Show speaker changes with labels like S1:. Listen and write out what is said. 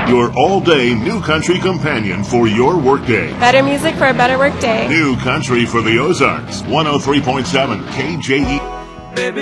S1: your all-day New Country companion for your workday.
S2: Better music for a better workday.
S1: New Country for the Ozarks, 103.7 KJE.
S3: Baby,